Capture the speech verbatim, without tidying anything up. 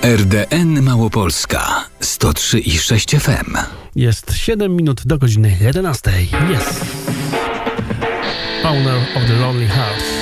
R D N Małopolska sto trzy i sześć F M. Jest siedem minut do godziny jedenastej. Jest. Owner of the Lonely Hearts.